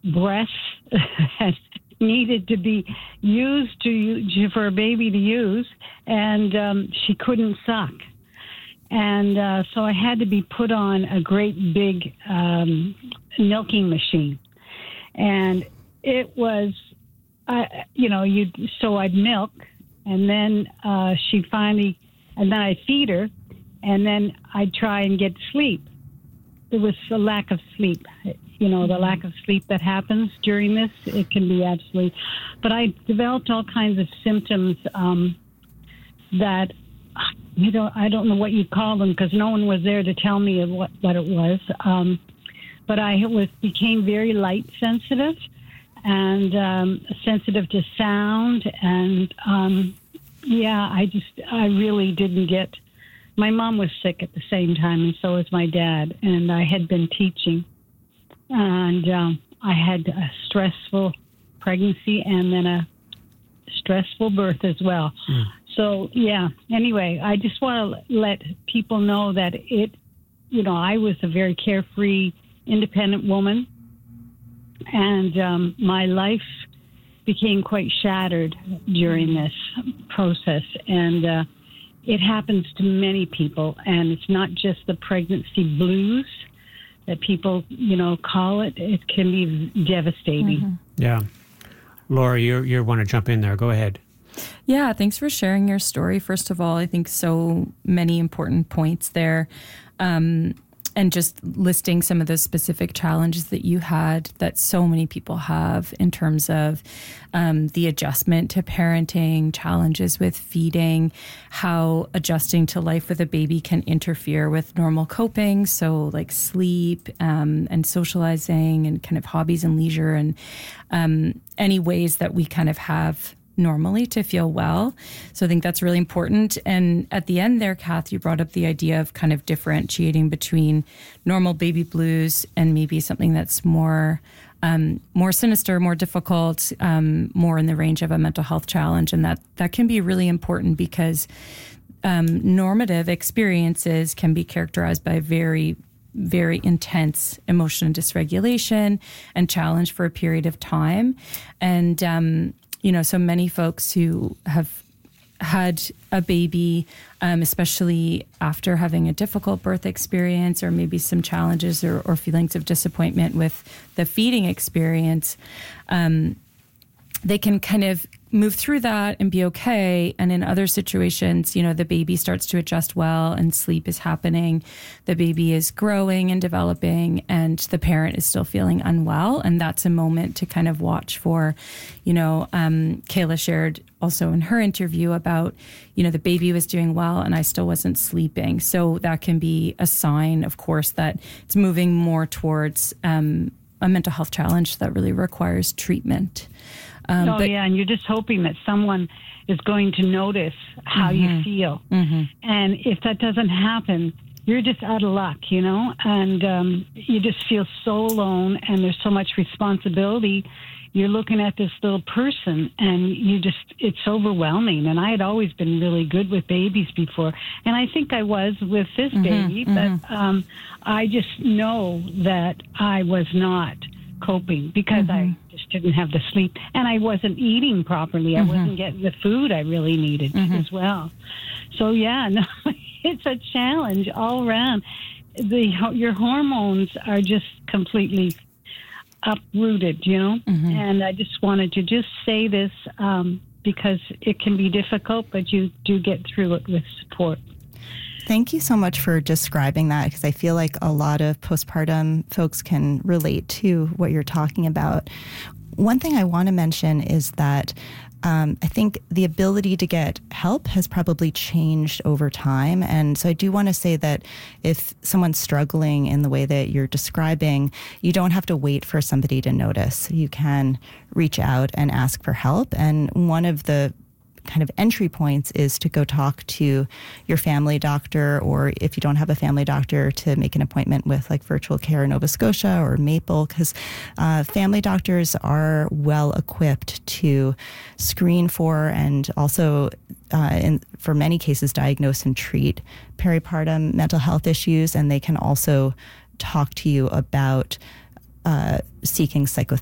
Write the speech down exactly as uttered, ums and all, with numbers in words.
breasts that needed to be used to for a baby to use, and um, she couldn't suck. And uh, so I had to be put on a great big um, milking machine. And it was, uh, you know, you so I'd milk, and then uh, she'd finally, and then I'd feed her, and then I'd try and get sleep. There was a lack of sleep. You know, the lack of sleep that happens during this, it can be absolutely... But I developed all kinds of symptoms um, that... You know, I don't know what you call them because no one was there to tell me what, what it was. Um, but I was became very light sensitive and um, sensitive to sound. And, um, yeah, I just, I really didn't get... My mom was sick at the same time, and so was my dad. And I had been teaching. And um, I had a stressful pregnancy and then a stressful birth as well. Mm. So, yeah, anyway, I just want to let people know that it, you know, I was a very carefree, independent woman, and um, my life became quite shattered during this process. And uh, it happens to many people, and it's not just the pregnancy blues that people, you know, call it. It can be devastating. Mm-hmm. Yeah. Laura, you you want to jump in there. Go ahead. Yeah, thanks for sharing your story. First of all, I think so many important points there. Um, and just listing some of the specific challenges that you had that so many people have in terms of um, the adjustment to parenting, challenges with feeding, how adjusting to life with a baby can interfere with normal coping. So like sleep um, and socializing and kind of hobbies and leisure and um, any ways that we kind of have normally to feel well. So I think that's really important. And at the end there, Kath, you brought up the idea of kind of differentiating between normal baby blues and maybe something that's more um, more sinister, more difficult, um, more in the range of a mental health challenge. And that, that can be really important because um, normative experiences can be characterized by very very intense emotional dysregulation and challenge for a period of time. And um You know, so many folks who have had a baby, um, especially after having a difficult birth experience or maybe some challenges or, or feelings of disappointment with the feeding experience, um, they can kind of move through that and be okay. And in other situations, you know, the baby starts to adjust well and sleep is happening. The baby is growing and developing and the parent is still feeling unwell. And that's a moment to kind of watch for, you know, um, Kayla shared also in her interview about, you know, the baby was doing well and I still wasn't sleeping. So that can be a sign, of course, that it's moving more towards um, a mental health challenge that really requires treatment. Um, oh, but, yeah, and you're just hoping that someone is going to notice how mm-hmm, you feel. Mm-hmm. And if that doesn't happen, you're just out of luck, you know, and um, you just feel so alone and there's so much responsibility. You're looking at this little person and you just, it's overwhelming. And I had always been really good with babies before. And I think I was with this mm-hmm, baby, mm-hmm. but um, I just know that I was not coping because mm-hmm. I just didn't have the sleep and I wasn't eating properly. Mm-hmm. I wasn't getting the food I really needed mm-hmm. as well. So yeah, no, it's a challenge all around. The your hormones are just completely uprooted, you know. Mm-hmm. And I just wanted to just say this um, because it can be difficult, but you do get through it with support. Thank you so much for describing that because I feel like a lot of postpartum folks can relate to what you're talking about. One thing I want to mention is that um, I think the ability to get help has probably changed over time. And so I do want to say that if someone's struggling in the way that you're describing, you don't have to wait for somebody to notice. You can reach out and ask for help. And one of the kind of entry points is to go talk to your family doctor, or if you don't have a family doctor, to make an appointment with like Virtual Care Nova Scotia or Maple, because uh, family doctors are well equipped to screen for and also uh, in, for many cases diagnose and treat peripartum mental health issues, and they can also talk to you about Uh, seeking psychotherapy